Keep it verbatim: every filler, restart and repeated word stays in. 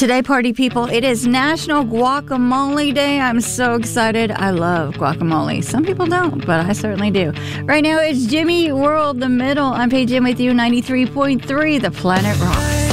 Today, party people, it is National Guacamole Day. I'm so excited. I love guacamole. Some people don't, but I certainly do. Right now, it's Jimmy World, The Middle. I'm Paige Jim with you, ninety-three point three, The Planet Rock.